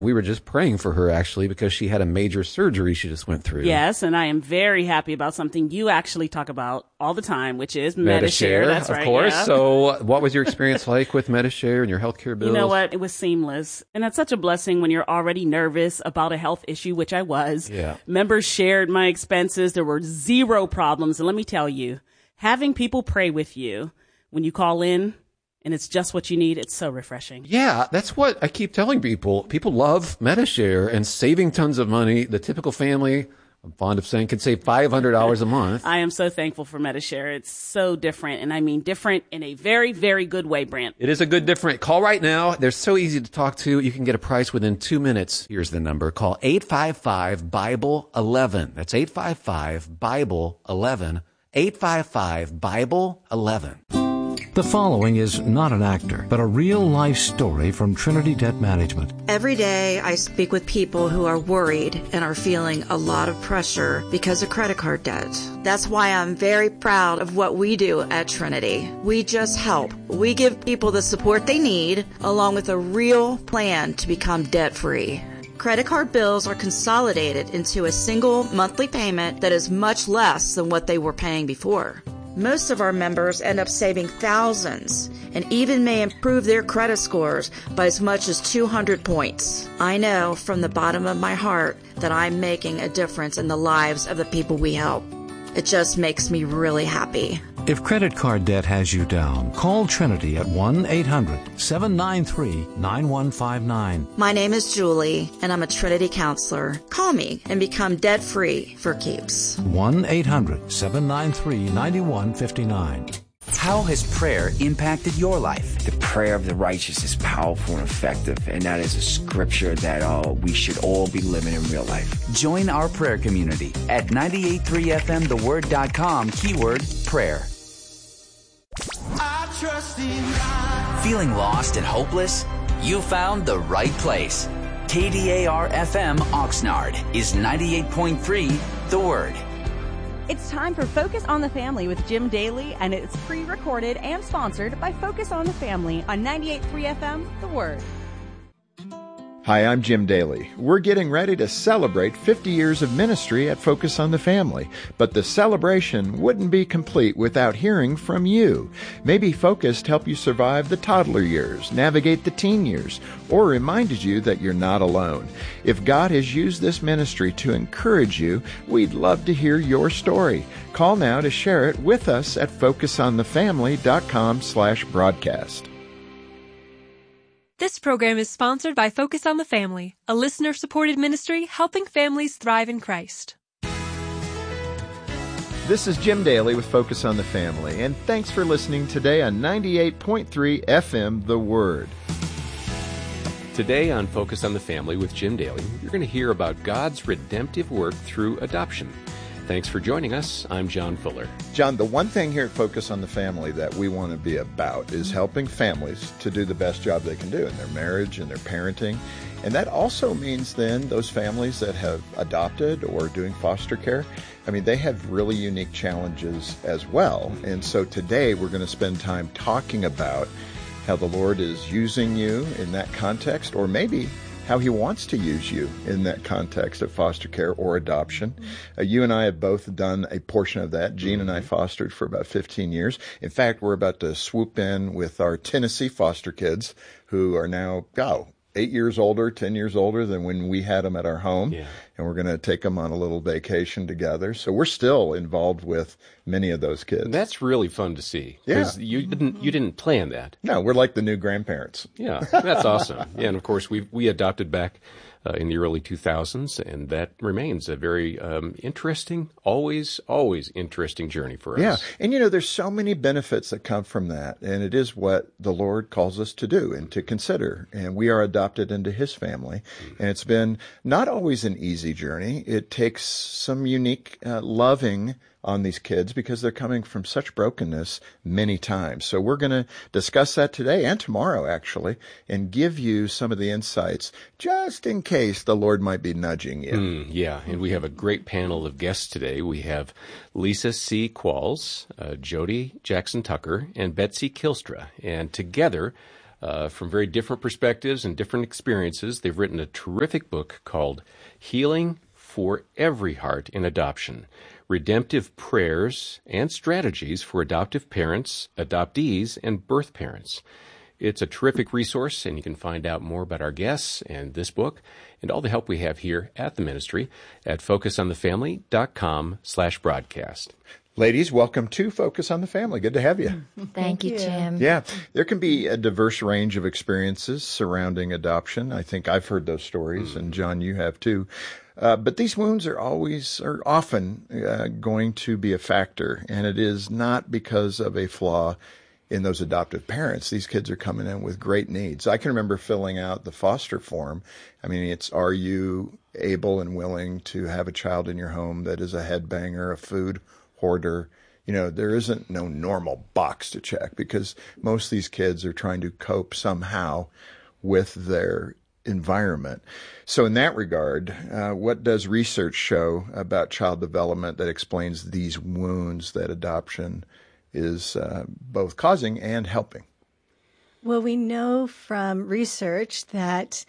We were just praying for her, actually, because she had a major surgery she just went through. Yes, and I am very happy about something you actually talk about all the time, which is Medi-Share. That's right, of course. Yeah. So what was your experience like with Medi-Share and your healthcare bills? You know what? It was seamless. And that's such a blessing when you're already nervous about a health issue, which I was. Yeah. Members shared my expenses. There were zero problems. And let me tell you, having people pray with you when you call in, and it's just what you need, it's so refreshing. Yeah, that's what I keep telling people. People love Medi-Share and saving tons of money. The typical family, I'm fond of saying, can save $500 a month. I am so thankful for Medi-Share. It's so different, and I mean different in a very, very good way, Brant. It is a good different. Call right now. They're so easy to talk to. You can get a price within 2 minutes. Here's the number. Call 855-BIBLE-11. That's 855-BIBLE-11. 855-BIBLE-11. The following is not an actor, but a real-life story from Trinity Debt Management. Every day I speak with people who are worried and are feeling a lot of pressure because of credit card debt. That's why I'm very proud of what we do at Trinity. We just help. We give people the support they need, along with a real plan to become debt-free. Credit card bills are consolidated into a single monthly payment that is much less than what they were paying before. Most of our members end up saving thousands and even may improve their credit scores by as much as 200 points. I know from the bottom of my heart that I'm making a difference in the lives of the people we help. It just makes me really happy. If credit card debt has you down, call Trinity at 1-800-793-9159. My name is Julie, and I'm a Trinity counselor. Call me and become debt-free for keeps. 1-800-793-9159. How has prayer impacted your life? The prayer of the righteous is powerful and effective, and that is a scripture that we should all be living in real life. Join our prayer community at 983fmtheword.com, keyword prayer. I trust in God. Feeling lost and hopeless? You found the right place. KDAR-FM Oxnard is 98.3 The Word. It's time for Focus on the Family with Jim Daly, and it's pre-recorded and sponsored by Focus on the Family on 98.3 FM, The Word. Hi, I'm Jim Daly. We're getting ready to celebrate 50 years of ministry at Focus on the Family, but the celebration wouldn't be complete without hearing from you. Maybe Focus helped you survive the toddler years, navigate the teen years, or reminded you that you're not alone. If God has used this ministry to encourage you, we'd love to hear your story. Call now to share it with us at focusonthefamily.com/broadcast. This program is sponsored by Focus on the Family, a listener-supported ministry helping families thrive in Christ. This is Jim Daly with Focus on the Family, and thanks for listening today on 98.3 FM The Word. Today on Focus on the Family with Jim Daly, you're going to hear about God's redemptive work through adoption. Thanks for joining us. I'm John Fuller. John, the one thing here at Focus on the Family that we want to be about is helping families to do the best job they can do in their marriage and their parenting. And that also means then those families that have adopted or doing foster care, I mean, they have really unique challenges as well. And so today we're going to spend time talking about how the Lord is using you in that context, or maybe how He wants to use you in that context of foster care or adoption. You and I have both done a portion of that. Jean and I fostered for about 15 years. In fact, we're about to swoop in with our Tennessee foster kids who are now, 8 years older, 10 years older than when we had them at our home. Yeah. And we're going to take them on a little vacation together. So we're still involved with many of those kids. That's really fun to see. Because you didn't plan that. No, we're like the new grandparents. Yeah, that's awesome. Yeah, and of course, we adopted back in the early 2000s, and that remains a very interesting, always interesting journey for us. Yeah, and there's so many benefits that come from that, and it is what the Lord calls us to do and to consider, and we are adopted into His family, and it's been not always an easy journey. It takes some unique loving on these kids because they're coming from such brokenness many times. So we're going to discuss that today and tomorrow, actually, and give you some of the insights just in case the Lord might be nudging you. Yeah, and we have a great panel of guests today. We have Lisa C. Qualls, Jody Jackson Tucker, and Betsy Kilstra. And together, from very different perspectives and different experiences. They've written a terrific book called Healing for Every Heart in Adoption: Redemptive Prayers and Strategies for Adoptive Parents, Adoptees, and Birth Parents. It's a terrific resource, and you can find out more about our guests and this book and all the help we have here at the ministry at focusonthefamily.com/broadcast. Ladies, welcome to Focus on the Family. Good to have you. Thank you, Jim. Yeah, there can be a diverse range of experiences surrounding adoption. I think I've heard those stories, and John, you have too. But these wounds are often going to be a factor, and it is not because of a flaw in those adoptive parents. These kids are coming in with great needs. I can remember filling out the foster form. I mean, it's, are you able and willing to have a child in your home that is a headbanger, a food hoarder? You know, there isn't no normal box to check because most of these kids are trying to cope somehow with their environment. So in that regard, what does research show about child development that explains these wounds that adoption is both causing and helping? Well, we know from research that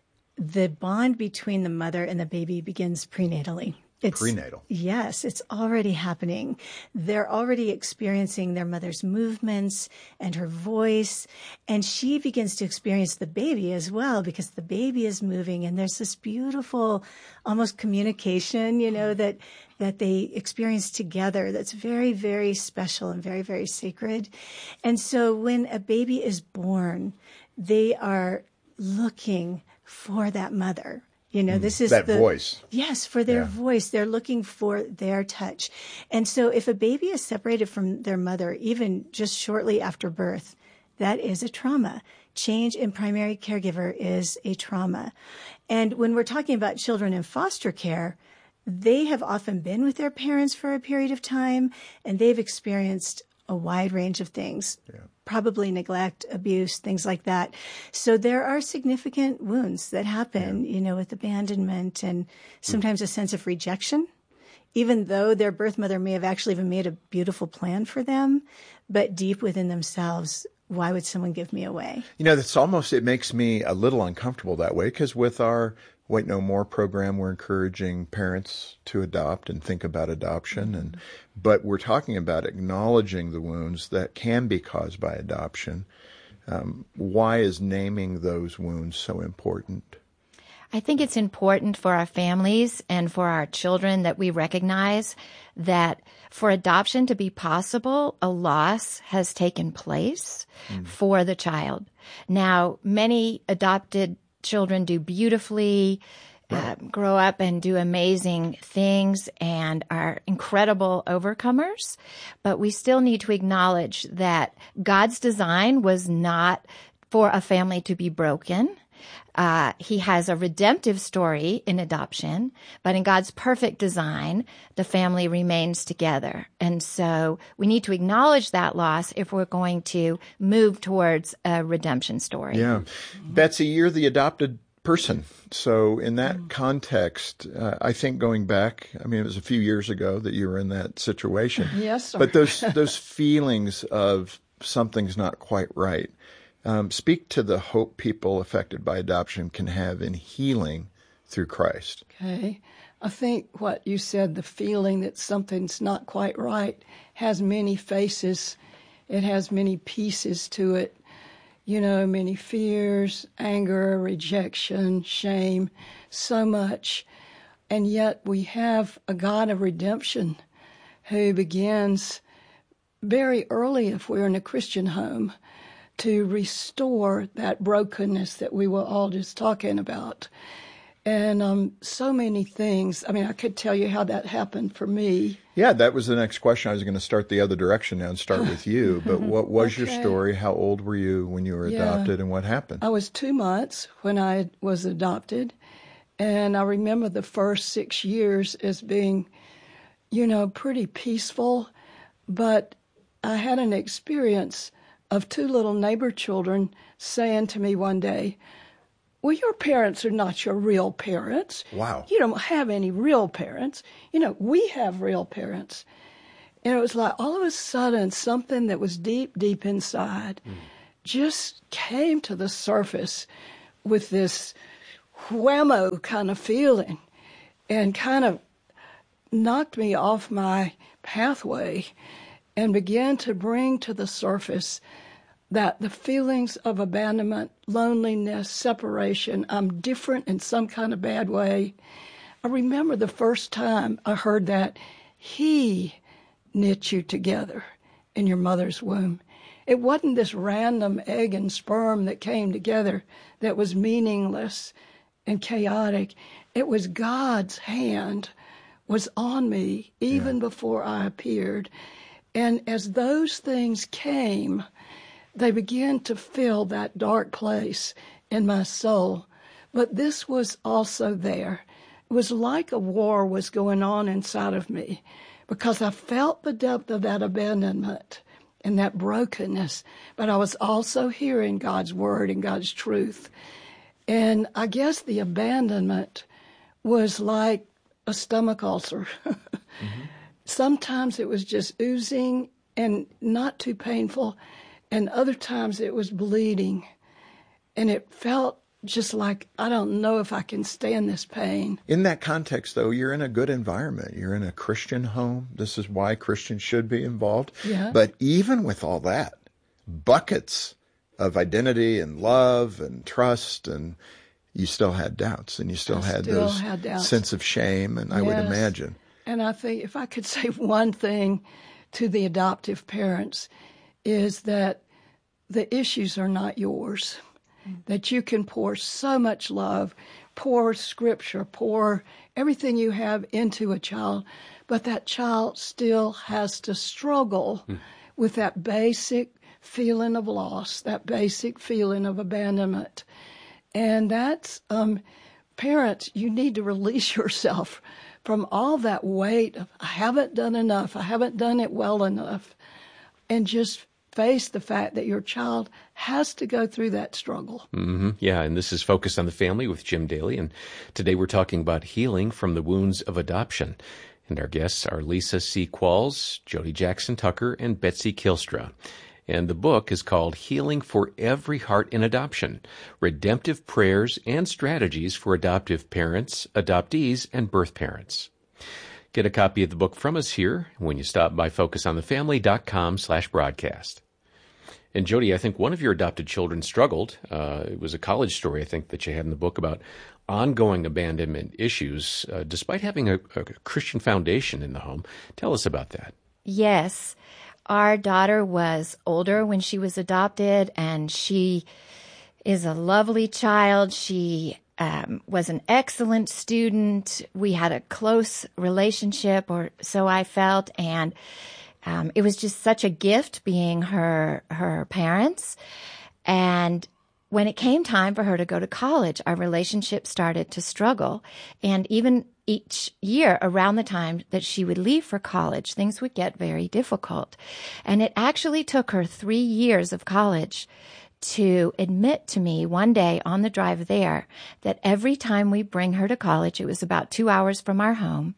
the bond between the mother and the baby begins prenatally. It's prenatal. Yes, it's already happening. They're already experiencing their mother's movements and her voice, and she begins to experience the baby as well because the baby is moving, and there's this beautiful, almost communication, you know, that they experience together that's very, very special and very, very sacred. And so when a baby is born, they are looking for that mother. You know, this is that voice. Yes, for their voice. They're looking for their touch. And so if a baby is separated from their mother, even just shortly after birth, that is a trauma. Change in primary caregiver is a trauma. And when we're talking about children in foster care, they have often been with their parents for a period of time, and they've experienced a wide range of things, probably neglect, abuse, things like that. So there are significant wounds that happen, you know, with abandonment and sometimes a sense of rejection, even though their birth mother may have actually even made a beautiful plan for them, but deep within themselves, why would someone give me away? You know, it makes me a little uncomfortable that way because with our Wait No More program, we're encouraging parents to adopt and think about adoption. But we're talking about acknowledging the wounds that can be caused by adoption. Why is naming those wounds so important? I think it's important for our families and for our children that we recognize that for adoption to be possible, a loss has taken place for the child. Now, many adopted children do beautifully, grow up and do amazing things and are incredible overcomers. But we still need to acknowledge that God's design was not for a family to be broken. He has a redemptive story in adoption, but in God's perfect design, the family remains together. And so we need to acknowledge that loss if we're going to move towards a redemption story. Yeah. Betsy, you're the adopted person. So in that context, I think going back, I mean, it was a few years ago that you were in that situation. Yes, sir. But those feelings of something's not quite right. Speak to the hope people affected by adoption can have in healing through Christ. Okay. I think what you said, the feeling that something's not quite right, has many faces. It has many pieces to it. You know, many fears, anger, rejection, shame, so much. And yet we have a God of redemption who begins very early, if we're in a Christian home, to restore that brokenness that we were all just talking about. And so many things. I mean, I could tell you how that happened for me. Yeah, that was the next question. I was going to start the other direction now and start with you. But what was your story? How old were you when you were adopted, and what happened? I was 2 months when I was adopted. And I remember the first 6 years as being, you know, pretty peaceful. But I had an experience of 2 little neighbor children saying to me one day, well, your parents are not your real parents. Wow. You don't have any real parents. You know, we have real parents. And it was like all of a sudden something that was deep, deep inside just came to the surface with this whammo kind of feeling and kind of knocked me off my pathway and began to bring to the surface that the feelings of abandonment, loneliness, separation, I'm different in some kind of bad way. I remember the first time I heard that He knit you together in your mother's womb. It wasn't this random egg and sperm that came together that was meaningless and chaotic. It was God's hand was on me even before I appeared. And as those things came, they began to fill that dark place in my soul. But this was also there. It was like a war was going on inside of me because I felt the depth of that abandonment and that brokenness, but I was also hearing God's word and God's truth. And I guess the abandonment was like a stomach ulcer. Sometimes it was just oozing and not too painful, and other times it was bleeding. And it felt just like, I don't know if I can stand this pain. In that context, though, you're in a good environment. You're in a Christian home. This is why Christians should be involved. Yeah. But even with all that, buckets of identity and love and trust, and you still had doubts, and you still had those sense of shame, and I would imagine. And I think if I could say one thing to the adoptive parents is that the issues are not yours. That you can pour so much love, pour scripture, pour everything you have into a child, but that child still has to struggle with that basic feeling of loss, that basic feeling of abandonment. And that's, parents, you need to release yourself from all that weight of, I haven't done enough, I haven't done it well enough, and just face the fact that your child has to go through that struggle. Yeah, and this is Focus on the Family with Jim Daly, and today we're talking about healing from the wounds of adoption. And our guests are Lisa C. Qualls, Jody Jackson Tucker, and Betsy Kilstra. And the book is called Healing for Every Heart in Adoption, Redemptive Prayers and Strategies for Adoptive Parents, Adoptees, and Birth Parents. Get a copy of the book from us here when you stop by focusonthefamily.com/broadcast. And Jody, I think one of your adopted children struggled. It was a college story, I think, that you had in the book about ongoing abandonment issues, despite having a Christian foundation in the home. Tell us about that. Yes. Our daughter was older when she was adopted, and she is a lovely child. She was an excellent student. We had a close relationship, or so I felt, and it was just such a gift being her parents. And when it came time for her to go to college, our relationship started to struggle. And even each year around the time that she would leave for college, things would get very difficult. And it actually took her 3 years of college to admit to me one day on the drive there that every time we bring her to college, it was about 2 hours from our home.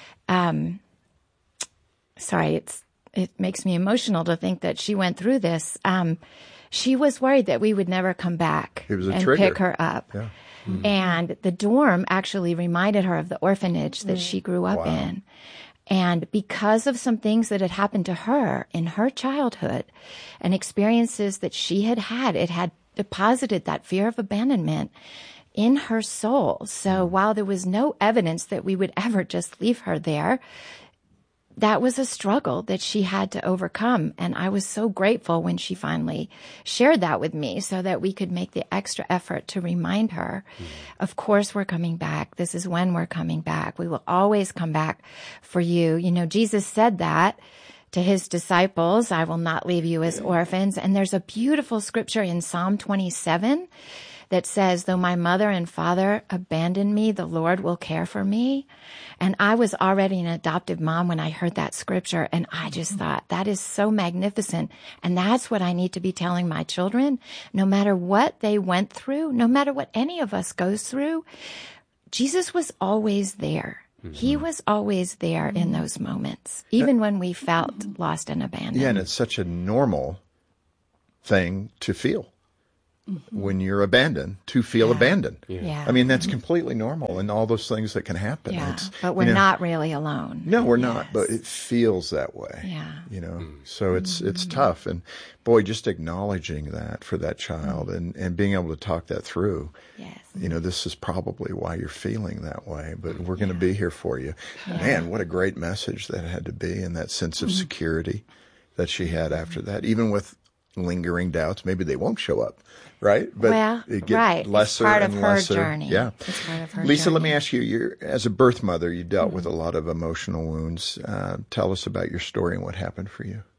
It makes me emotional to think that she went through this. She was worried that we would never come back and pick her up. Yeah. Mm-hmm. And the dorm actually reminded her of the orphanage that she grew up in. And because of some things that had happened to her in her childhood and experiences that she had had, it had deposited that fear of abandonment in her soul. So while there was no evidence that we would ever just leave her there, that was a struggle that she had to overcome. And I was so grateful when she finally shared that with me so that we could make the extra effort to remind her, of course, we're coming back. This is when we're coming back. We will always come back for you. You know, Jesus said that to his disciples, I will not leave you as orphans. And there's a beautiful scripture in Psalm 27 that says, though my mother and father abandon me, the Lord will care for me. And I was already an adoptive mom when I heard that scripture, and I just thought, that is so magnificent. And that's what I need to be telling my children. No matter what they went through, no matter what any of us goes through, Jesus was always there. Mm-hmm. He was always there in those moments, even when we felt lost and abandoned. Yeah, and it's such a normal thing to feel. When you're abandoned, to feel abandoned. Yeah. I mean, that's completely normal, and all those things that can happen. Yeah. It's, But we're not really alone. No, we're not, but it feels that way. Yeah. So it's tough. And boy, just acknowledging that for that child and being able to talk that through. Yes. This is probably why you're feeling that way, but we're going to be here for you. Man, what a great message that had to be, and that sense of security that she had after that, even with lingering doubts. Maybe they won't show up, right? But it gets lesser it's part and of lesser. Her journey. Yeah. It's part of her Lisa, journey. let me ask you, as a birth mother, you dealt with a lot of emotional wounds. Tell us about your story and what happened for you.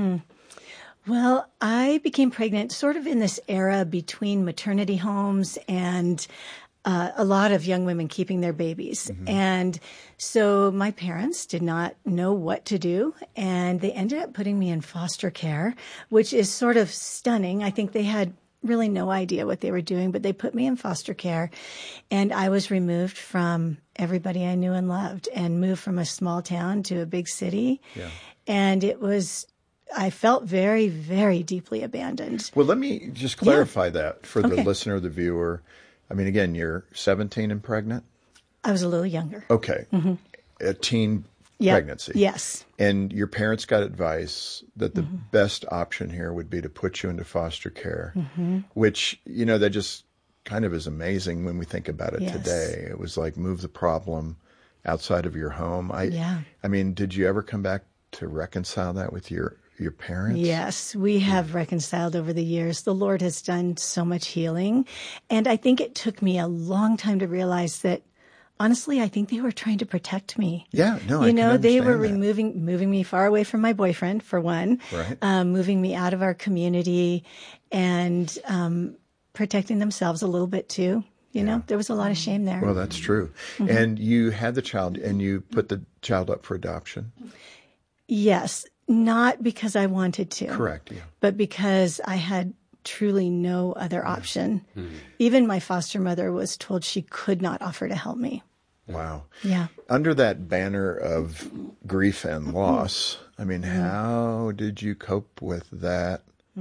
Well, I became pregnant sort of in this era between maternity homes and a lot of young women keeping their babies. And so my parents did not know what to do, and they ended up putting me in foster care, which is sort of stunning. I think they had really no idea what they were doing, but they put me in foster care, and I was removed from everybody I knew and loved and moved from a small town to a big city. Yeah. And I felt very, very deeply abandoned. Well, let me just clarify that for the listener, the viewer. I mean, again, you're 17 and pregnant? I was a little younger. Okay. A teen pregnancy. Yes. And your parents got advice that the best option here would be to put you into foster care, which, that just kind of is amazing when we think about it today. It was like move the problem outside of your home. I mean, did you ever come back to reconcile that with your parents? Yes, we have reconciled over the years. The Lord has done so much healing. And I think it took me a long time to realize that, honestly, I think they were trying to protect me. Yeah, no, I can understand they were that. moving me far away from my boyfriend, for one, moving me out of our community, and protecting themselves a little bit too. There was a lot of shame there. Well, that's true. And you had the child, and you put the child up for adoption? Yes, not because I wanted to. Correct, yeah. But because I had truly no other option. Even my foster mother was told she could not offer to help me. Wow. Yeah. Under that banner of grief and loss, I mean, how did you cope with that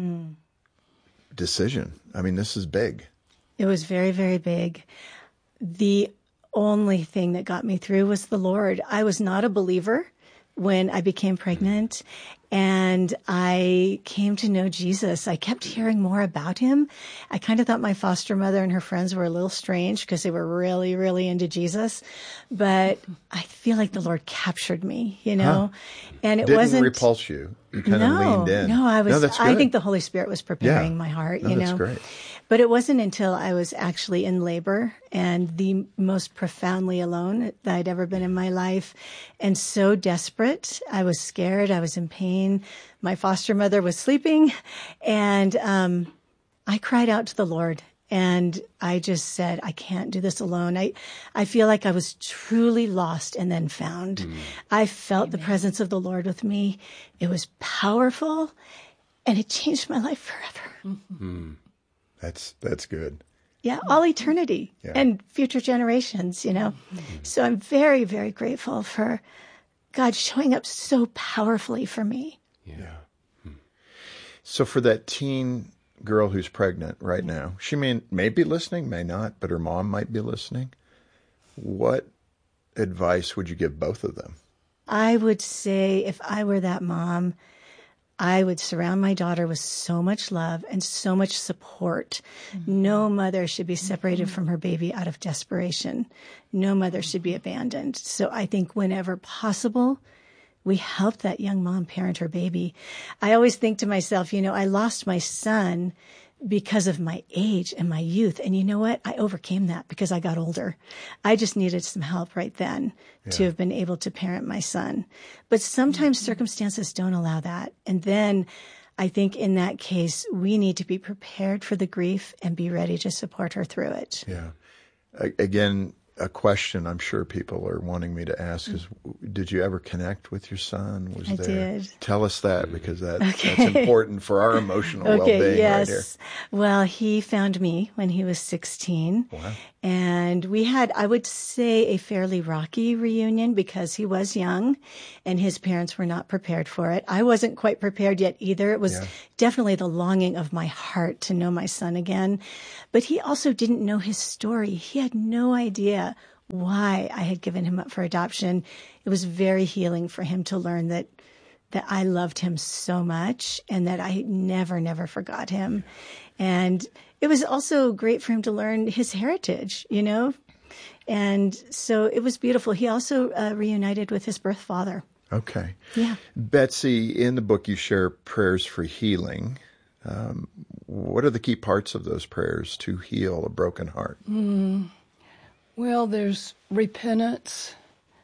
decision? I mean, this is big. It was very, very big. The only thing that got me through was the Lord. I was not a believer when I became pregnant, and I came to know Jesus. I kept hearing more about him. I kind of thought my foster mother and her friends were a little strange because they were really, really into Jesus. But I feel like the Lord captured me, And it didn't repulse you. You kind of leaned in. No, that's good. I think the Holy Spirit was preparing my heart, That's great. But it wasn't until I was actually in labor and the most profoundly alone that I'd ever been in my life, and so desperate. I was scared. I was in pain. My foster mother was sleeping, and I cried out to the Lord. And I just said, I can't do this alone. I feel like I was truly lost and then found. I felt the presence of the Lord with me. It was powerful, and it changed my life forever. That's good. Yeah, all eternity and future generations, So I'm very, very grateful for God showing up so powerfully for me. Yeah. So for that teen girl who's pregnant right now, she may be listening, may not, but her mom might be listening. What advice would you give both of them? I would say if I were that mom, I would surround my daughter with so much love and so much support. No mother should be separated from her baby out of desperation. No mother should be abandoned. So I think whenever possible, we help that young mom parent her baby. I always think to myself, I lost my son because of my age and my youth. And you know what? I overcame that because I got older. I just needed some help right then to have been able to parent my son. But sometimes circumstances don't allow that. And then I think in that case, we need to be prepared for the grief and be ready to support her through it. Yeah. Again, a question I'm sure people are wanting me to ask is, did you ever connect with your son? I did. Tell us that, because that's important for our emotional well-being right here. Well, he found me when he was 16. Wow. And we had, I would say, a fairly rocky reunion because he was young and his parents were not prepared for it. I wasn't quite prepared yet either. It was definitely the longing of my heart to know my son again. But he also didn't know his story. He had no idea why I had given him up for adoption. It was very healing for him to learn that I loved him so much and that I never forgot him. And it was also great for him to learn his heritage, you know? And so it was beautiful. He also reunited with his birth father. Okay. Yeah. Betsy, in the book you share prayers for healing. What are the key parts of those prayers to heal a broken heart? Well, there's repentance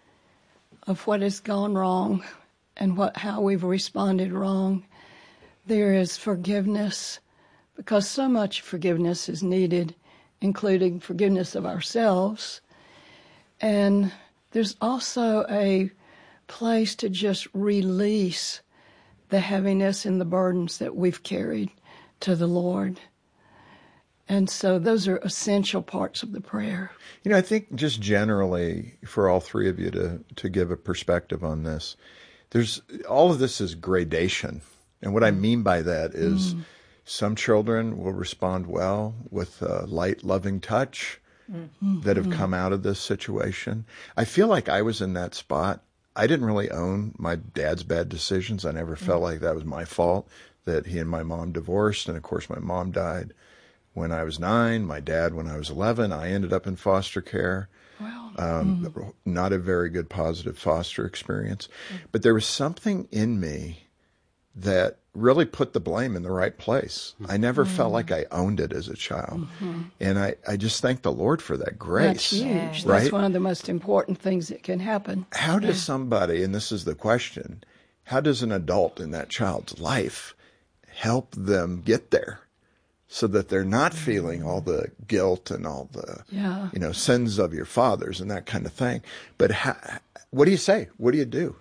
of what has gone wrong and how we've responded wrong. There is forgiveness, because so much forgiveness is needed, including forgiveness of ourselves. And there's also a place to just release the heaviness and the burdens that we've carried to the Lord. And so those are essential parts of the prayer. You know, I think just generally for all three of you to give a perspective on this, all of this is gradation. And what I mean by that is some children will respond well with a light, loving touch that have come out of this situation. I feel like I was in that spot. I didn't really own my dad's bad decisions. I never felt like that was my fault, that he and my mom divorced. And of course, my mom died when I was 9, my dad when I was 11. I ended up in foster care. Wow. Not a very good positive foster experience. But there was something in me that really put the blame in the right place. I never felt like I owned it as a child. And I just thank the Lord for that grace. That's huge. Right? That's one of the most important things that can happen. How does somebody, and this is the question, how does an adult in that child's life help them get there so that they're not feeling all the guilt and all the sins of your fathers and that kind of thing? But what do you say? What do you do?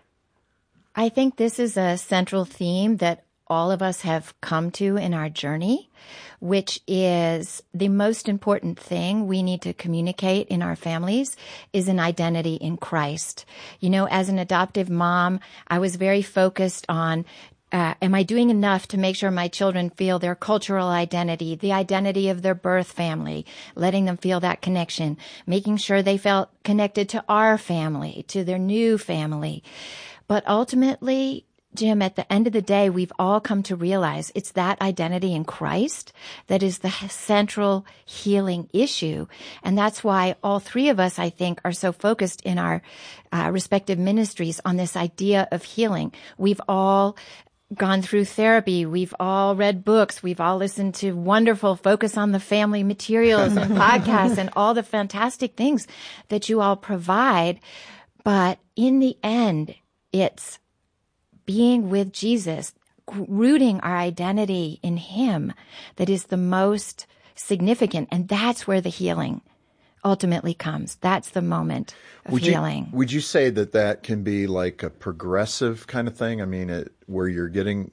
I think this is a central theme that all of us have come to in our journey, which is the most important thing we need to communicate in our families is an identity in Christ. You know, as an adoptive mom, I was very focused on am I doing enough to make sure my children feel their cultural identity, the identity of their birth family, letting them feel that connection, making sure they felt connected to our family, to their new family. But ultimately, Jim, at the end of the day, we've all come to realize it's that identity in Christ that is the central healing issue. And that's why all three of us, I think, are so focused in our respective ministries on this idea of healing. We've all gone through therapy. We've all read books. We've all listened to wonderful Focus on the Family materials and podcasts and all the fantastic things that you all provide. But in the end, it's being with Jesus, rooting our identity in Him that is the most significant. And that's where the healing ultimately comes. That's the moment of healing. Would you say that can be like a progressive kind of thing? I mean, where you're getting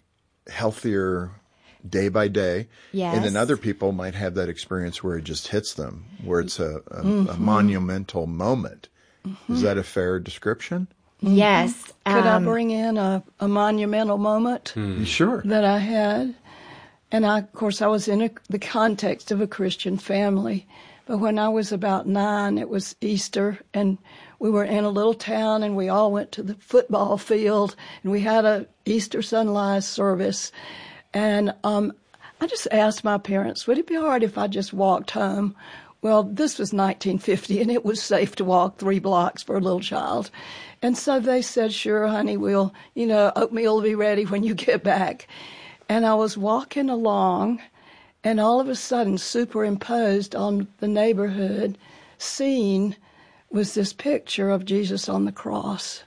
healthier day by day. Yes. And then other people might have that experience where it just hits them, where it's a monumental moment. Is that a fair description? Yes. Could I bring in a monumental moment? Sure. That I had. And of course, I was in the context of a Christian family. But when I was about 9, it was Easter, and we were in a little town, and we all went to the football field, and we had a Easter sunrise service. And I just asked my parents, would it be all right if I just walked home? Well, this was 1950, and it was safe to walk 3 blocks for a little child. And so they said, sure, honey, we'll, oatmeal will be ready when you get back. And I was walking along, and all of a sudden, superimposed on the neighborhood scene was this picture of Jesus on the cross.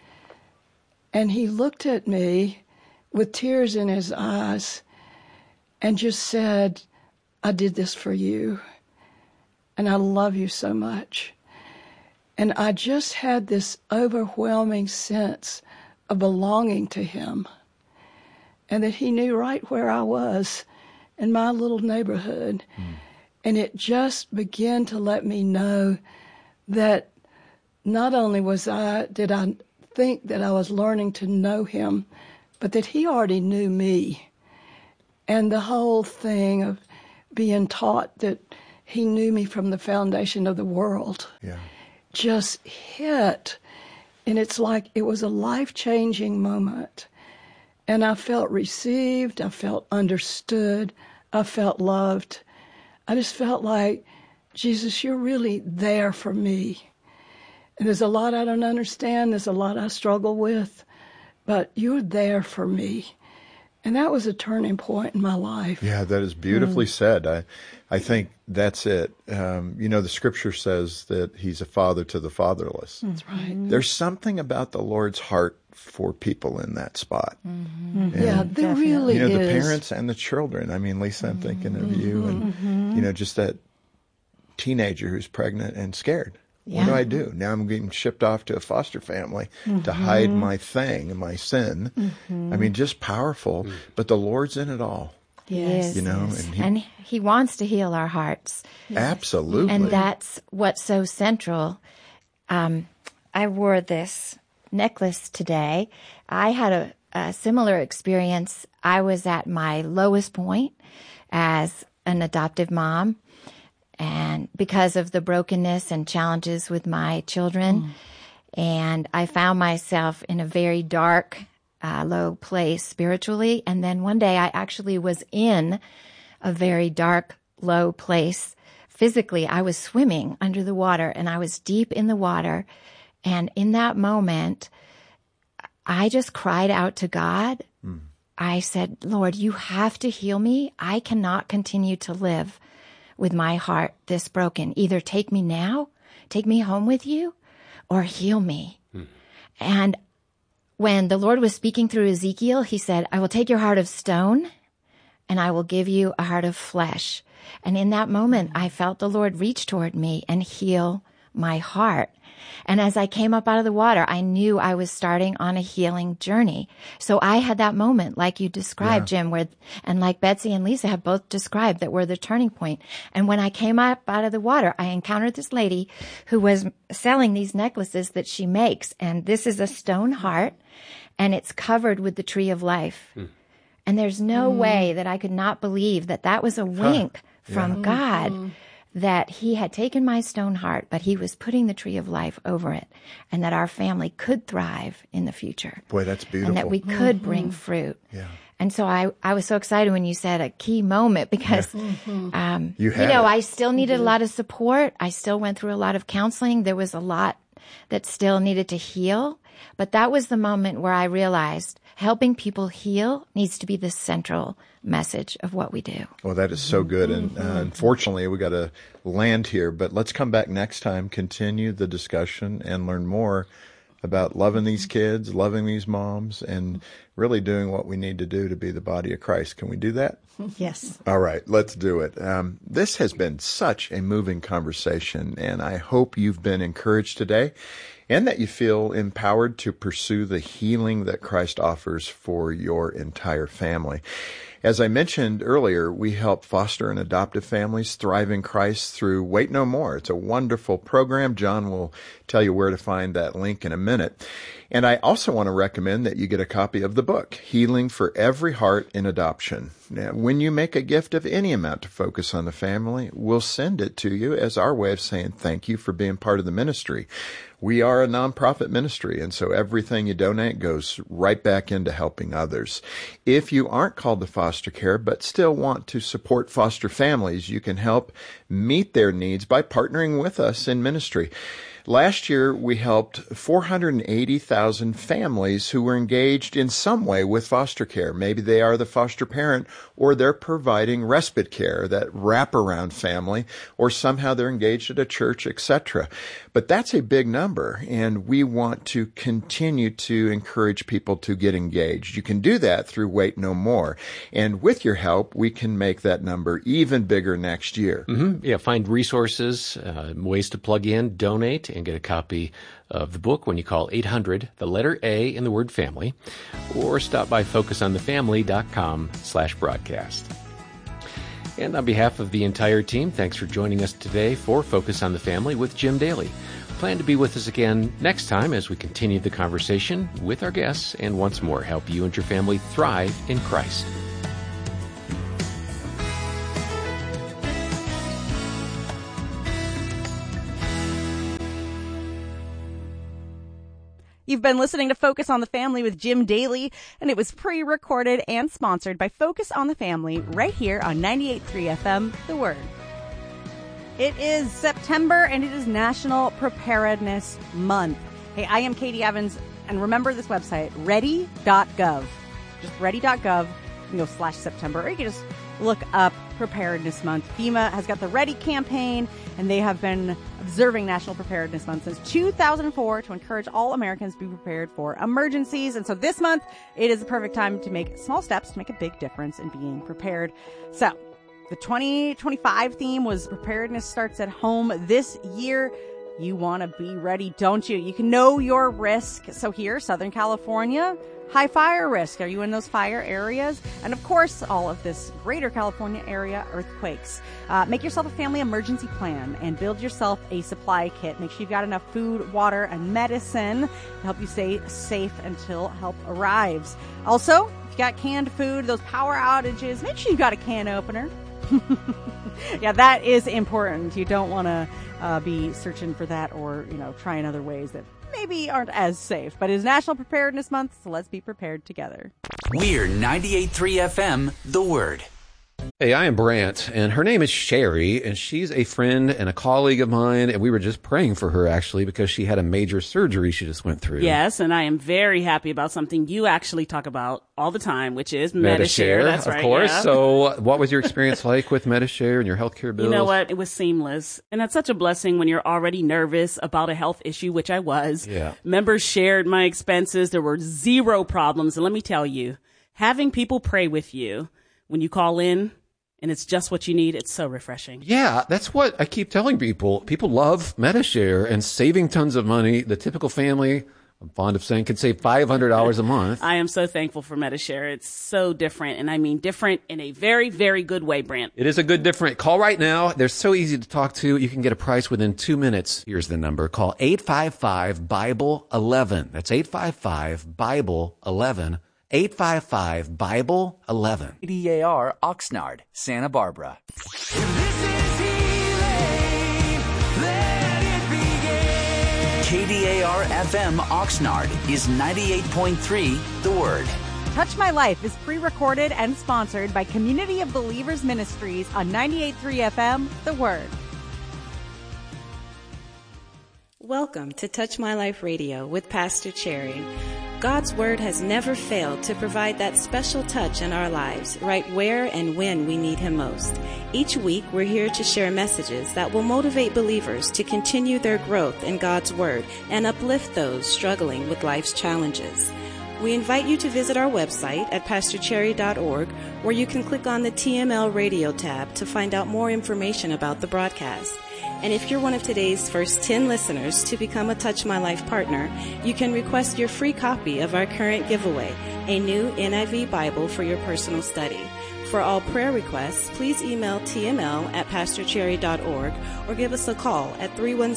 And he looked at me with tears in his eyes and just said, I did this for you. And I love you so much. And I just had this overwhelming sense of belonging to him. And that he knew right where I was in my little neighborhood. And it just began to let me know that not only did I think that I was learning to know him, but that he already knew me. And the whole thing of being taught that he knew me from the foundation of the world just hit. And it's like it was a life-changing moment. And I felt received, I felt understood, I felt loved. I just felt like, Jesus, you're really there for me. And there's a lot I don't understand, there's a lot I struggle with, but you're there for me. And that was a turning point in my life. Yeah, that is beautifully said. I think that's it. The scripture says that he's a father to the fatherless. That's right. There's something about the Lord's heart for people in that spot. And, yeah, there really is. The parents and the children. I mean, Lisa, I'm thinking of you and, just that teenager who's pregnant and scared. What do I do? Now I'm getting shipped off to a foster family to hide my thing and my sin. I mean, just powerful, but the Lord's in it all. Yes. And he wants to heal our hearts. Absolutely. And that's what's so central. I wore this necklace today. I had a similar experience. I was at my lowest point as an adoptive mom. And because of the brokenness and challenges with my children, and I found myself in a very dark, low place spiritually. And then one day I actually was in a very dark, low place physically. I was swimming under the water and I was deep in the water. And in that moment, I just cried out to God. I said, Lord, you have to heal me. I cannot continue to live with my heart this broken. Either take me now, take me home with you, or heal me. And when the Lord was speaking through Ezekiel, he said, I will take your heart of stone and I will give you a heart of flesh. And in that moment, I felt the Lord reach toward me and heal my heart. And as I came up out of the water, I knew I was starting on a healing journey. So I had that moment, like you described, Jim, and like Betsy and Lisa have both described, that were the turning point. And when I came up out of the water, I encountered this lady who was selling these necklaces that she makes. And this is a stone heart, and it's covered with the tree of life. And there's no way that I could not believe that that was a wink from God. That he had taken my stone heart, but he was putting the tree of life over it, and that our family could thrive in the future. Boy, that's beautiful. And that we could bring fruit. And so I was so excited when you said a key moment, because, I still needed a lot of support. I still went through a lot of counseling. There was a lot that still needed to heal. But that was the moment where I realized helping people heal needs to be the central message of what we do. Well, that is so good. And unfortunately, we got to land here. But let's come back next time, continue the discussion, and learn more about loving these kids, loving these moms, and really doing what we need to do to be the body of Christ. Can we do that? Yes. All right, let's do it. This has been such a moving conversation, and I hope you've been encouraged today and that you feel empowered to pursue the healing that Christ offers for your entire family. As I mentioned earlier, we help foster and adoptive families thrive in Christ through Wait No More. It's a wonderful program. John will tell you where to find that link in a minute. And I also want to recommend that you get a copy of the book, Healing for Every Heart in Adoption. Now, when you make a gift of any amount to Focus on the Family, we'll send it to you as our way of saying thank you for being part of the ministry. We are a nonprofit ministry, and so everything you donate goes right back into helping others. If you aren't called to foster care but still want to support foster families, you can help meet their needs by partnering with us in ministry. Last year, we helped 480,000 families who were engaged in some way with foster care. Maybe they are the foster parent, or they're providing respite care, that wraparound family, or somehow they're engaged at a church, etc. But that's a big number, and we want to continue to encourage people to get engaged. You can do that through Wait No More. And with your help, we can make that number even bigger next year. Yeah, find resources, ways to plug in, donate, and get a copy of the book when you call 800, the letter A in the word family, or stop by focusonthefamily.com/broadcast. And on behalf of the entire team, thanks for joining us today for Focus on the Family with Jim Daly. Plan to be with us again next time as we continue the conversation with our guests and once more help you and your family thrive in Christ. You've been listening to Focus on the Family with Jim Daly, and it was pre-recorded and sponsored by Focus on the Family right here on 98.3 FM, The Word. It is September, and it is National Preparedness Month. Hey, I am Katie Evans, and remember this website, ready.gov. Just ready.gov. You can go /September, or you can just look up Preparedness Month. FEMA has got the Ready campaign, and they have been observing National Preparedness Month since 2004 to encourage all Americans to be prepared for emergencies. And so this month, it is the perfect time to make small steps to make a big difference in being prepared. So the 2025 theme was Preparedness Starts at Home. This year, you want to be ready, don't you? You can know your risk. So here, Southern California, high fire risk. Are you in those fire areas? And of course, all of this greater California area earthquakes. Make yourself a family emergency plan and build yourself a supply kit. Make sure you've got enough food, water, and medicine to help you stay safe until help arrives. Also, if you got canned food, those power outages, make sure you got a can opener. Yeah, that is important. You don't want to be searching for that or, trying other ways that maybe aren't as safe. But it is National Preparedness Month, so let's be prepared together. We're 98.3 FM, The Word. Hey, I am Brant, and her name is Sherry, and she's a friend and a colleague of mine, and we were just praying for her, actually, because she had a major surgery she just went through. Yes, and I am very happy about something you actually talk about all the time, which is Medi-Share. That's right, of course. Yeah. So what was your experience like with Medi-Share and your healthcare bills? You know what? It was seamless. And that's such a blessing when you're already nervous about a health issue, which I was. Yeah. Members shared my expenses. There were zero problems. And let me tell you, having people pray with you when you call in, and it's just what you need, it's so refreshing. Yeah, that's what I keep telling people. People love Medi-Share and saving tons of money. The typical family, I'm fond of saying, can save $500 a month. I am so thankful for Medi-Share. It's so different, and I mean different in a very, very good way, Brant. It is a good different. Call right now. They're so easy to talk to. You can get a price within 2 minutes. Here's the number. Call 855-BIBLE-11. That's 855-BIBLE-11. 855-BIBLE-11. KDAR Oxnard, Santa Barbara. KDAR FM Oxnard is 98.3 The Word. Touch My Life is pre-recorded and sponsored by Community of Believers Ministries on 98.3 FM, The Word. Welcome to Touch My Life Radio with Pastor Cherry. God's Word has never failed to provide that special touch in our lives, right where and when we need Him most. Each week, we're here to share messages that will motivate believers to continue their growth in God's Word and uplift those struggling with life's challenges. We invite you to visit our website at pastorcherry.org, where you can click on the TML Radio tab to find out more information about the broadcast. And if you're one of today's first 10 listeners to become a Touch My Life partner, you can request your free copy of our current giveaway, a new NIV Bible for your personal study. For all prayer requests, please email tml@pastorcherry.org or give us a call at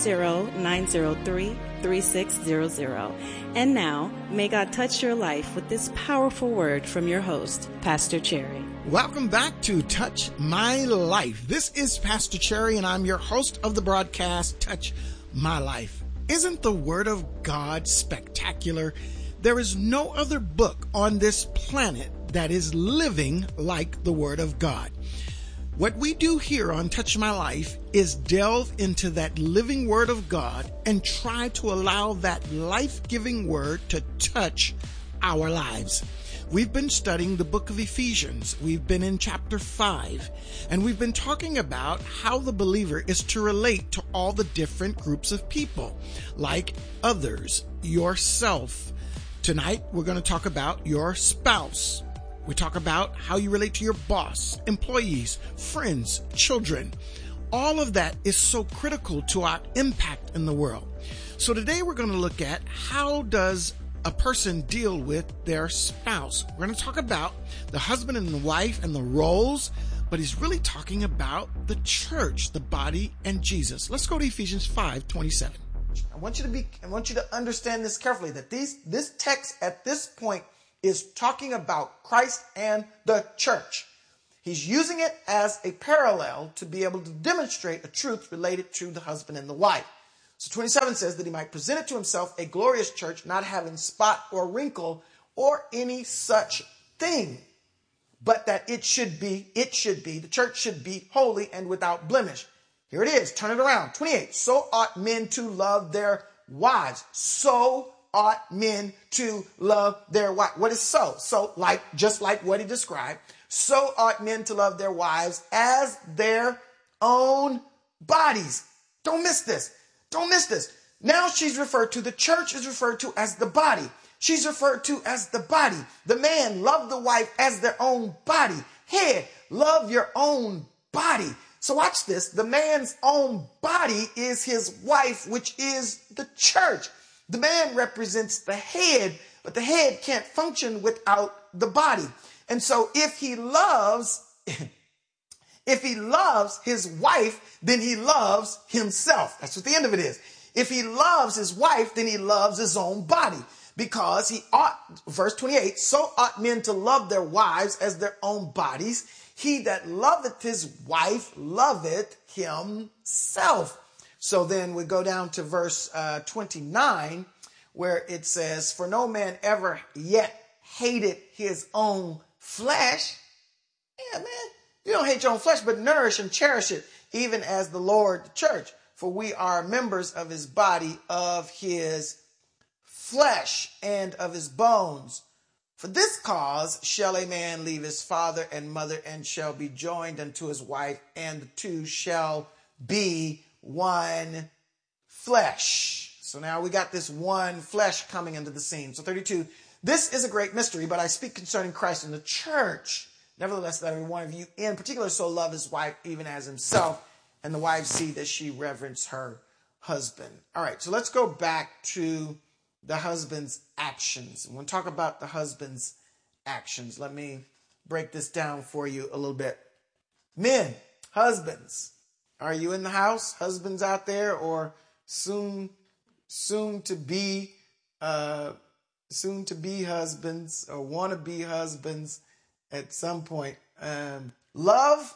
310-903-3600. And now, may God touch your life with this powerful word from your host, Pastor Cherry. Welcome back to Touch My Life. This is Pastor Cherry, and I'm your host of the broadcast, Touch My Life. Isn't the Word of God spectacular? There is no other book on this planet that is living like the Word of God. What we do here on Touch My Life is delve into that living Word of God and try to allow that life-giving Word to touch our lives. We've been studying the book of Ephesians. We've been in chapter 5, and we've been talking about how the believer is to relate to all the different groups of people, like others, yourself. Tonight, we're going to talk about your spouse. We talk about how you relate to your boss, employees, friends, children. All of that is so critical to our impact in the world. So today we're going to look at how does a person deal with their spouse. We're going to talk about the husband and the wife and the roles but he's really talking about the church, the body, and Jesus. Let's go to Ephesians 5:27. I want you to understand this carefully, that this text at this point is talking about Christ and the church. He's using it as a parallel to be able to demonstrate a truth related to the husband and the wife. So 27 says that he might present it to himself a glorious church, not having spot or wrinkle or any such thing, but that the church should be holy and without blemish. Here it is. Turn it around. 28. So ought men to love their wives. So ought men to love their wives. What is so? So just like what he described. So ought men to love their wives as their own bodies. Don't miss this. Don't miss this. Now she's referred to, the church is referred to as the body. She's referred to as the body. The man, love the wife as their own body. Head, love your own body. So watch this. The man's own body is his wife, which is the church. The man represents the head, but the head can't function without the body. And so if he loves his wife, then he loves himself. That's what the end of it is. If he loves his wife, then he loves his own body, because he ought, verse 28, so ought men to love their wives as their own bodies. He that loveth his wife loveth himself. So then we go down to verse 29, where it says, for no man ever yet hated his own flesh. Yeah, man, you don't hate your own flesh, but nourish and cherish it, even as the Lord the church. For we are members of his body, of his flesh, and of his bones. For this cause shall a man leave his father and mother, and shall be joined unto his wife, and the two shall be one flesh. So now we got this one flesh coming into the scene. So 32, this is a great mystery, but I speak concerning Christ and the church. Nevertheless, let every one of you in particular so love his wife even as himself, and the wife see that she reverence her husband. All right, so let's go back to the husband's actions. We'll talk about the husband's actions. Let me break this down for you a little bit. Men, husbands, are you in the house? Husbands out there, or soon to be husbands, or want to be husbands at some point. Love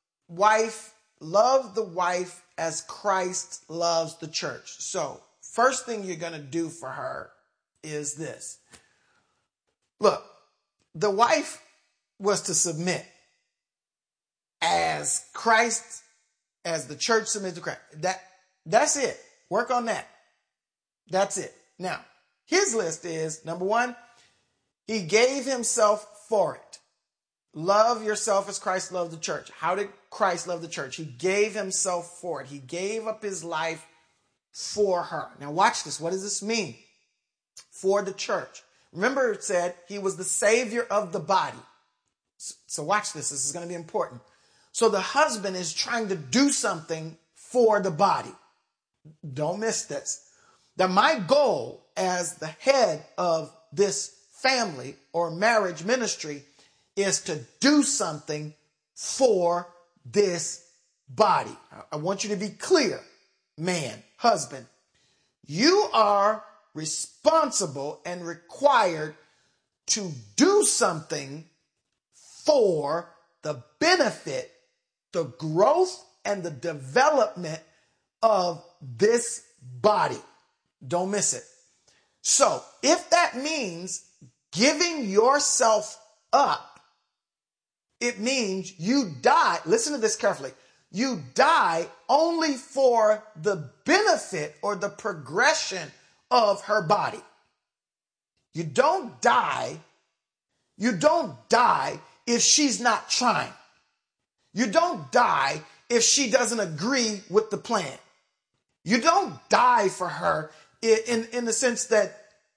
the wife as Christ loves the church. So first thing you're going to do for her is this. Look, the wife was to submit as the church submits to Christ. That's it. Work on that. That's it. Now, his list is, number one, he gave himself for it. Love yourself as Christ loved the church. How did Christ love the church? He gave himself for it. He gave up his life for her. Now watch this. What does this mean? For the church. Remember, it said he was the savior of the body. So watch this. This is going to be important. So the husband is trying to do something for the body. Don't miss this. That my goal as the head of this family or marriage ministry is to do something for this body. I want you to be clear, man, husband. You are responsible and required to do something for the benefit, the growth, and the development of this body. Don't miss it. So if that means giving yourself up, it means you die. Listen to this carefully. You die only for the benefit or the progression of her body. You don't die if she's not trying. You don't die if she doesn't agree with the plan. You don't die for her in the sense that,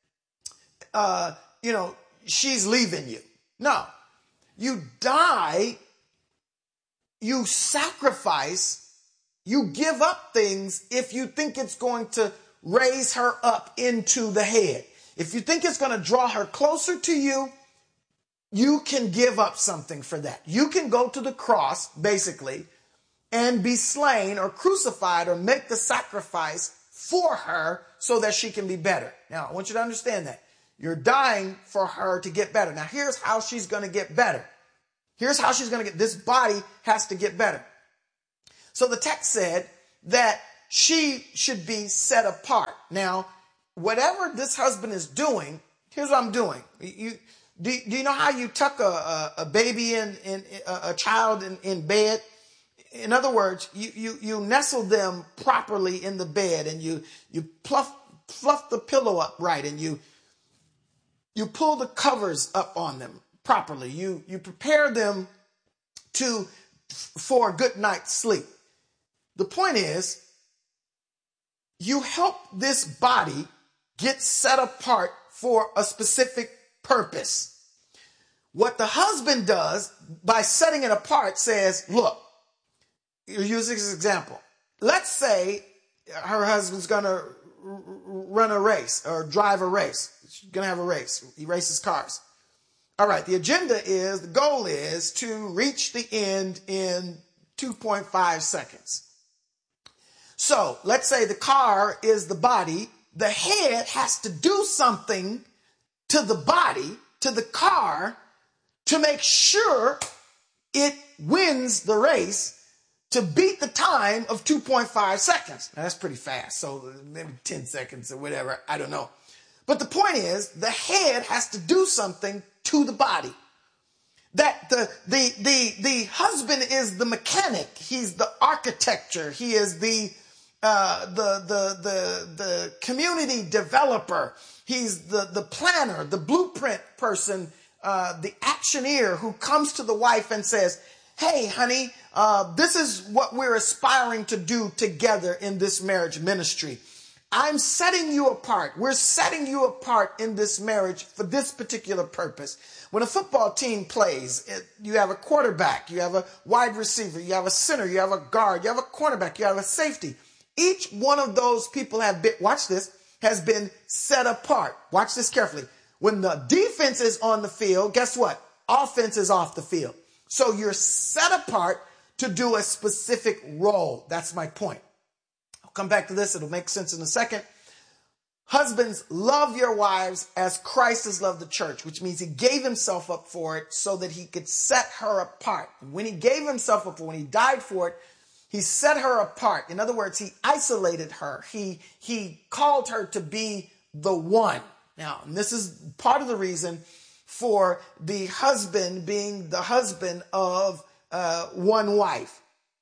she's leaving you. No. You die, you sacrifice, you give up things if you think it's going to raise her up into the head. If you think it's going to draw her closer to you, you can give up something for that. You can go to the cross, basically, and be slain or crucified or make the sacrifice for her so that she can be better. Now, I want you to understand that. You're dying for her to get better. Now, here's how she's going to get better. Here's how she's going to get, this body has to get better. So the text said that she should be set apart. Now, whatever this husband is doing, here's what I'm doing. Do you know how you tuck a baby in a child in bed? In other words, you nestle them properly in the bed, and you fluff the pillow up right, and you pull the covers up on them properly. You prepare them for a good night's sleep. The point is, you help this body get set apart for a specific purpose. What the husband does by setting it apart says, look, you use this example. Let's say her husband's going to run a race or drive a race. She's going to have a race. He races cars. All right. The goal is to reach the end in 2.5 seconds. So let's say the car is the body. The head has to do something to the body, to the car, to make sure it wins the race to beat the time of 2.5 seconds. Now, that's pretty fast. So maybe 10 seconds or whatever. I don't know. But the point is, the head has to do something to the body. That the husband is the mechanic. He's the architecture. He is the community developer. He's the planner, the blueprint person, the actioneer who comes to the wife and says, hey, honey, this is what we're aspiring to do together in this marriage ministry. I'm setting you apart. We're setting you apart in this marriage for this particular purpose. When a football team plays, you have a quarterback, you have a wide receiver, you have a center, you have a guard, you have a cornerback, you have a safety. Each one of those people has been set apart. Watch this carefully. When the defense is on the field, guess what? Offense is off the field. So you're set apart to do a specific role. That's my point. I'll come back to this. It'll make sense in a second. Husbands, love your wives as Christ has loved the church, which means he gave himself up for it so that he could set her apart. And when he gave himself up, when he died for it, he set her apart. In other words, he isolated her. He called her to be the one. Now, and this is part of the reason for the husband being the husband of one wife.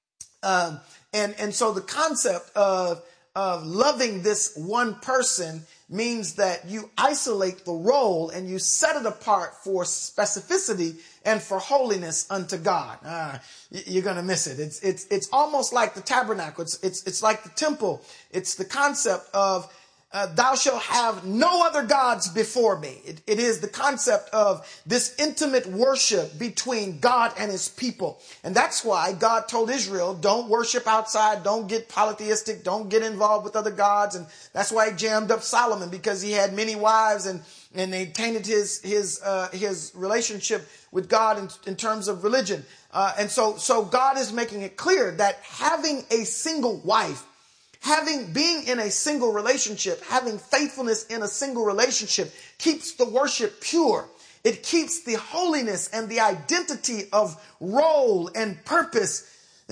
And so the concept of loving this one person means that you isolate the role and you set it apart for specificity and for holiness unto God. You're going to miss it. It's almost like the tabernacle. It's like the temple. It's the concept of thou shalt have no other gods before me. It is the concept of this intimate worship between God and his people. And that's why God told Israel, don't worship outside, don't get polytheistic, don't get involved with other gods. And that's why he jammed up Solomon, because he had many wives and they tainted his relationship with God in terms of religion. And so God is making it clear that having a single wife, being in a single relationship, having faithfulness in a single relationship keeps the worship pure. It keeps the holiness and the identity of role and purpose.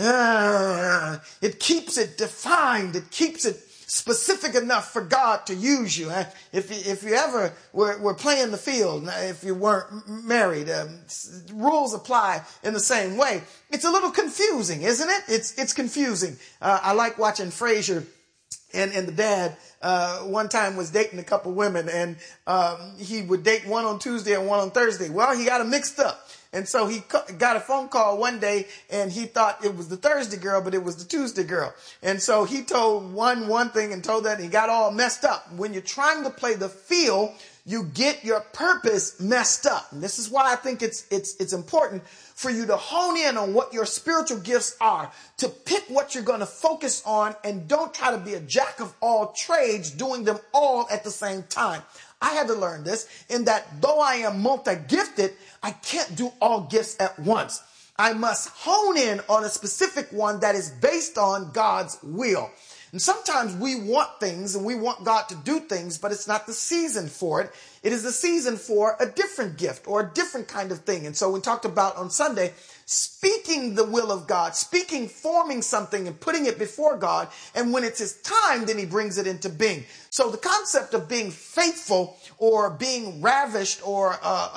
It keeps it defined. It keeps it specific enough for God to use you. If you ever were playing the field, if you weren't married, rules apply in the same way. It's a little confusing, isn't it? It's confusing. I like watching Frasier, and the dad one time was dating a couple women, and he would date one on Tuesday and one on Thursday. Well, he got them mixed up. And so he got a phone call one day and he thought it was the Thursday girl, but it was the Tuesday girl. And so he told one thing and told that, and he got all messed up. When you're trying to play the field, you get your purpose messed up. And this is why I think it's important for you to hone in on what your spiritual gifts are, to pick what you're going to focus on, and don't try to be a jack of all trades doing them all at the same time. I had to learn this in that though I am multi-gifted, I can't do all gifts at once. I must hone in on a specific one that is based on God's will. And sometimes we want things and we want God to do things, but it's not the season for it. It is the season for a different gift or a different kind of thing. And so we talked about on Sunday, speaking the will of God, forming something and putting it before God. And when it's his time, then he brings it into being. So the concept of being faithful or being ravished or,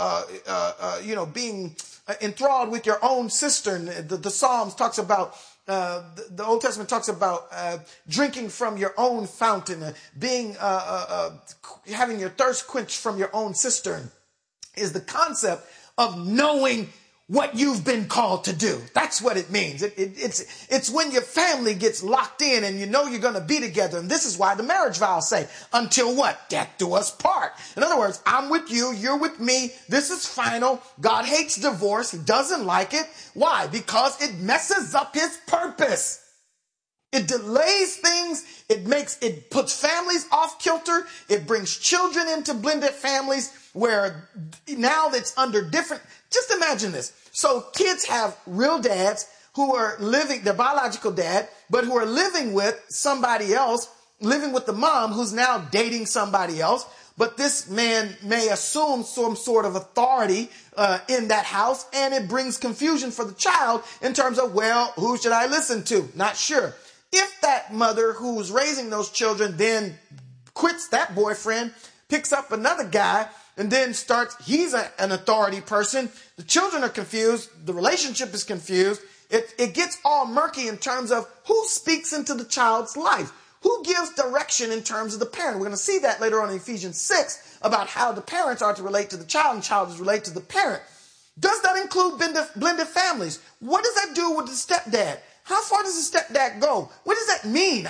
being enthralled with your own cistern. The Psalms talks about the Old Testament talks about drinking from your own fountain, having your thirst quenched from your own cistern, is the concept of knowing what you've been called to do. That's what it means. It's when your family gets locked in and you know you're going to be together. And this is why the marriage vows say, until what? Death do us part. In other words, I'm with you, you're with me. This is final. God hates divorce. He doesn't like it. Why? Because it messes up his purpose. It delays things. It puts families off kilter. It brings children into blended families where now it's under different. Just imagine this. So kids have real dads who are living, their biological dad, but who are living with somebody else, living with the mom who's now dating somebody else. But this man may assume some sort of authority in that house, and it brings confusion for the child in terms of, well, who should I listen to? Not sure. If that mother who's raising those children then quits that boyfriend, picks up another guy, and then he's an authority person, the children are confused, the relationship is confused, it gets all murky in terms of who speaks into the child's life, who gives direction in terms of the parent. We're going to see that later on in Ephesians 6 about how the parents are to relate to the child and child is to relate to the parent. Does that include blended families? What does that do with the stepdad? How far does the stepdad go? What does that mean?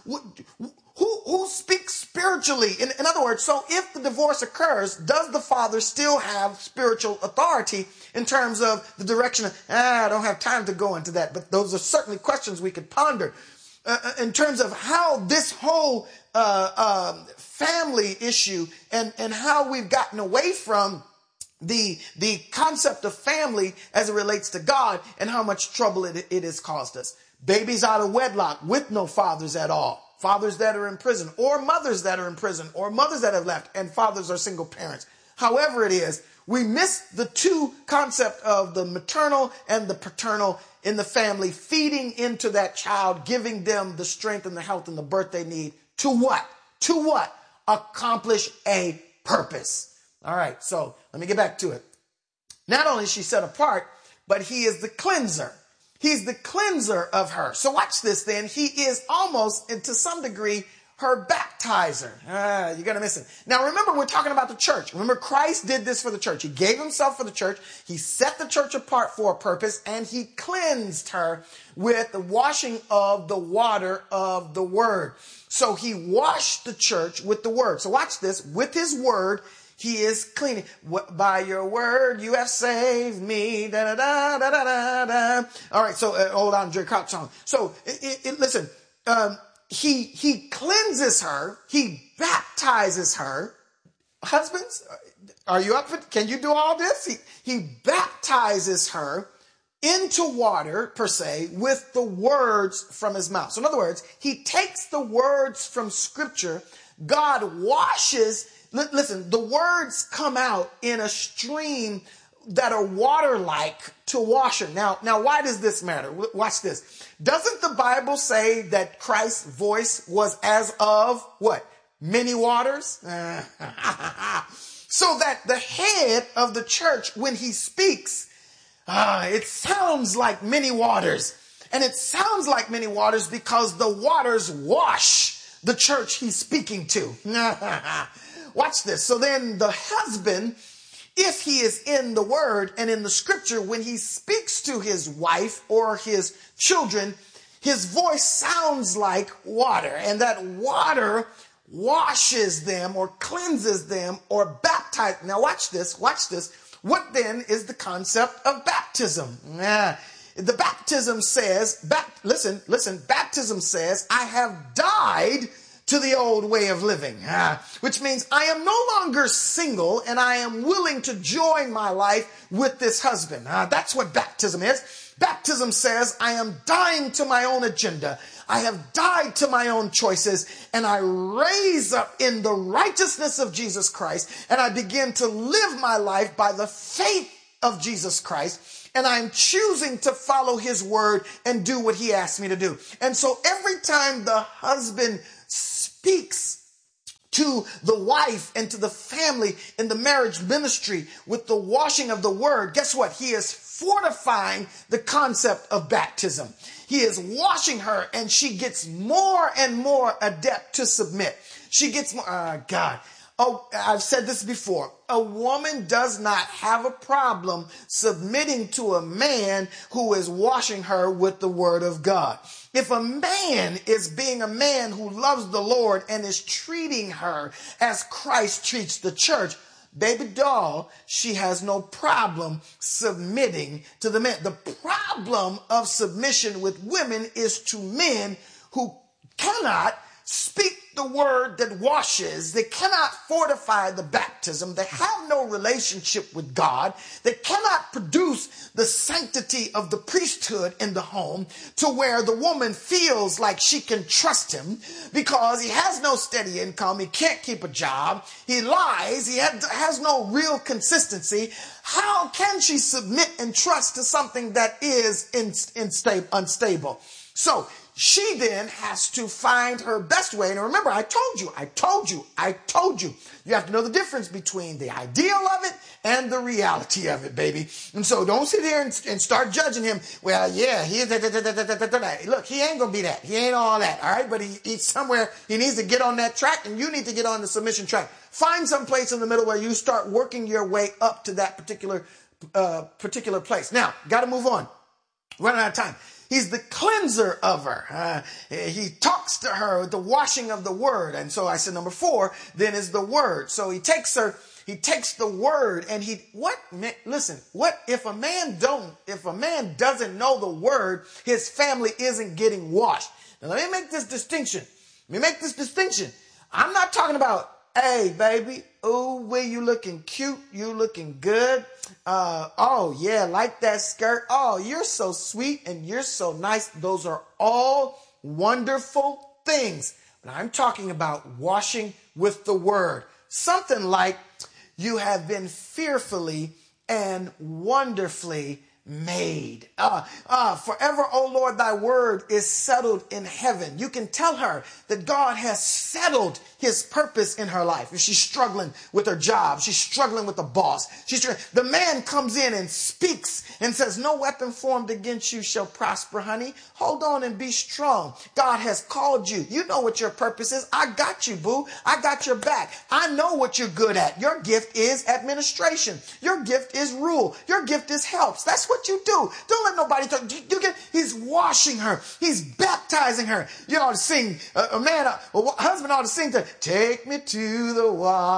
Who speaks spiritually? In other words, so if the divorce occurs, does the father still have spiritual authority in terms of the direction of, I don't have time to go into that, but those are certainly questions we could ponder in terms of how this whole family issue and how we've gotten away from the concept of family as it relates to God and how much trouble it has caused us. Babies out of wedlock with no fathers at all. Fathers that are in prison or mothers that are in prison or mothers that have left and fathers are single parents. However it is, we miss the two concept of the maternal and the paternal in the family, feeding into that child, giving them the strength and the health and the birth they need. To what? To what? Accomplish a purpose. All right, so let me get back to it. Not only is she set apart, but he is the cleanser. He's the cleanser of her. So watch this then. He is almost, and to some degree, her baptizer. You're going to miss it. Now remember, we're talking about the church. Remember, Christ did this for the church. He gave himself for the church. He set the church apart for a purpose, and he cleansed her with the washing of the water of the word. So he washed the church with the word. So watch this. With his word, he is cleaning. By your word, you have saved me. Da, da, da, da, da, da. All right. So old Andre Crouch song. So listen, he cleanses her. He baptizes her. Husbands, are you up for it? Can you do all this? He baptizes her into water, per se, with the words from his mouth. So in other words, he takes the words from scripture. God washes. Listen, the words come out in a stream that are water-like to wash her. Now, why does this matter? Watch this. Doesn't the Bible say that Christ's voice was as of what? Many waters? So that the head of the church, when he speaks, it sounds like many waters. And it sounds like many waters because the waters wash the church he's speaking to. Watch this. So then the husband, if he is in the word and in the scripture, when he speaks to his wife or his children, his voice sounds like water. And that water washes them or cleanses them or baptizes. Now watch this. What then is the concept of baptism? The baptism says, listen, baptism says, I have died to the old way of living, which means I am no longer single and I am willing to join my life with this husband. That's what baptism is. Baptism says I am dying to my own agenda. I have died to my own choices and I raise up in the righteousness of Jesus Christ and I begin to live my life by the faith of Jesus Christ. And I'm choosing to follow his word and do what he asked me to do. And so every time the husband speaks to the wife and to the family in the marriage ministry with the washing of the word, guess what? He is fortifying the concept of baptism. He is washing her and she gets more and more adept to submit. She gets more, Oh, I've said this before. A woman does not have a problem submitting to a man who is washing her with the word of God. If a man is being a man who loves the Lord and is treating her as Christ treats the church, baby doll, she has no problem submitting to the man. The problem of submission with women is to men who cannot speak the word that washes. They cannot fortify the baptism. They have no relationship with God. They cannot produce the sanctity of the priesthood in the home to where the woman feels like she can trust him because he has no steady income. He can't keep a job. He lies. He has no real consistency. How can she submit and trust to something that is unstable? So she then has to find her best way. And remember, I told you. You have to know the difference between the ideal of it and the reality of it, baby. And so don't sit here and start judging him. Well, yeah, look, he ain't going to be that. He ain't all that. All right. But he's somewhere. He needs to get on that track and you need to get on the submission track. Find some place in the middle where you start working your way up to that particular place. Now, got to move on. Running out of time. He's the cleanser of her. He talks to her with the washing of the word. And so I said, number 4, then is the word. So he takes the word and what if a man doesn't know the word, his family isn't getting washed. Now let me make this distinction. I'm not talking about, hey, baby, ooh, wee, you looking cute. You looking good. Oh, yeah, like that skirt. Oh, you're so sweet and you're so nice. Those are all wonderful things. But I'm talking about washing with the word. Something like you have been fearfully and wonderfully made. Forever, O Lord, thy word is settled in heaven. You can tell her that God has settled his purpose in her life. If she's struggling with her job, she's struggling with the boss, the man comes in and speaks and says, no weapon formed against you shall prosper, honey. Hold on and be strong. God has called you. You know what your purpose is. I got you, boo. I got your back. I know what you're good at. Your gift is administration. Your gift is rule. Your gift is helps. That's what you do. Don't let nobody talk. He's washing her. He's baptizing her. You ought to sing, a husband ought to sing to take me to the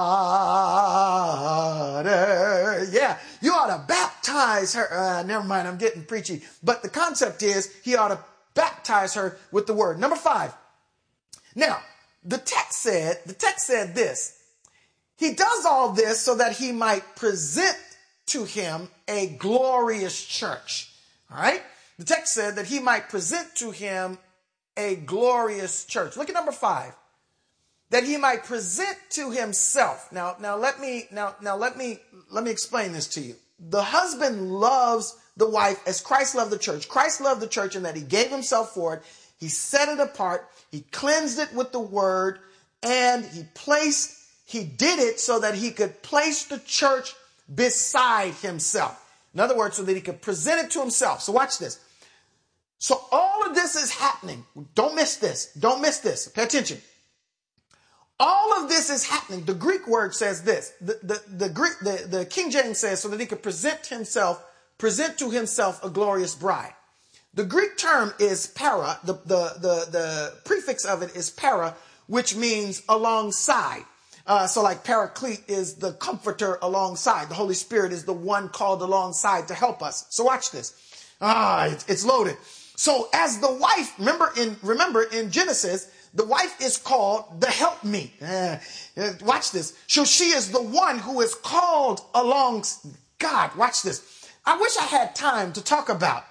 water. Yeah, you ought to baptize her. Never mind, I'm getting preachy. But the concept is he ought to baptize her with the word. Number 5. Now, the text said this. He does all this so that he might present to him a glorious church. All right? The text said that he might present to him a glorious church. Look at number 5. That he might present to himself. Now let me explain this to you. The husband loves the wife as Christ loved the church. Christ loved the church in that he gave himself for it. He set it apart. He cleansed it with the word, and he did it so that he could place the church beside himself. In other words, so that he could present it to himself. So watch this. So all of this is happening. Don't miss this. Pay attention. All of this is happening. The Greek word says this. The King James says so that he could present to himself a glorious bride. The Greek term is para. The prefix of it is para, which means alongside. So like paraclete is the comforter alongside. The Holy Spirit is the one called alongside to help us. So watch this. It's loaded. So as the wife, remember in Genesis, the wife is called the helpmeet. Watch this. So she is the one who is called along God. Watch this. I wish I had time to talk about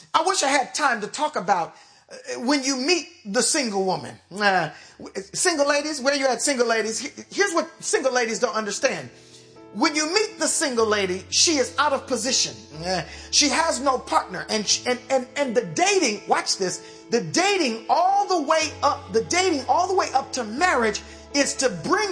when you meet the single woman. Single ladies, where you at, single ladies? Here's what single ladies don't understand. When you meet the single lady, she is out of position. She has no partner. And the dating, watch this, the dating all the way up to marriage is to bring